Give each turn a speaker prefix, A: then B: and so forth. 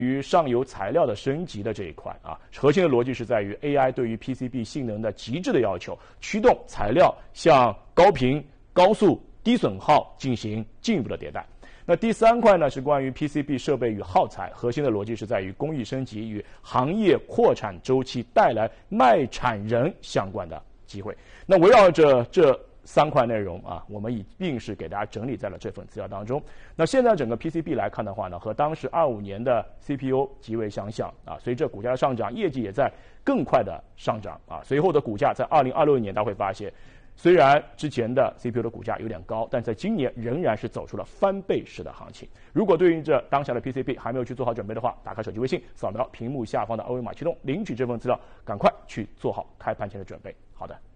A: 于上游材料的升级的这一块啊，核心的逻辑是在于 AI 对于 PCB 性能的极致的要求，驱动材料向高频、高速、低损耗进行进一步的迭代。那第三块呢是关于 PCB 设备与耗材，核心的逻辑是在于工艺升级与行业扩产周期带来卖产人相关的机会。那围绕着这3块内容啊，我们一并是给大家整理在了这份资料当中。那现在整个 PCB 来看的话呢，和当时25年的 CPU 极为相像啊，随着股价的上涨，业绩也在更快的上涨啊。随后的股价在2026年，大家会发现，虽然之前的 CPU 的股价有点高，但在今年仍然是走出了翻倍式的行情。如果对应着当下的 PCB 还没有去做好准备的话，打开手机微信，扫描屏幕下方的二维码驱动领取这份资料，赶快去做好开盘前的准备。好的。